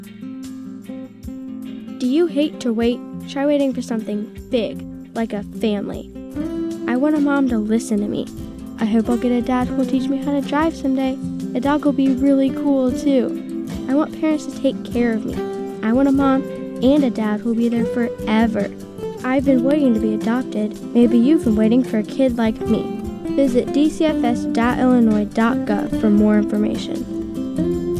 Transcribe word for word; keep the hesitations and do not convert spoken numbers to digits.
Do you hate to wait? Try waiting for something big, like a family. I want a mom to listen to me. I hope I'll get a dad who will teach me how to drive someday. A dog will be really cool too. I want parents to take care of me. I want a mom and a dad who will be there forever. I've been waiting to be adopted. Maybe you've been waiting for a kid like me. Visit d c f s dot illinois dot gov for more information.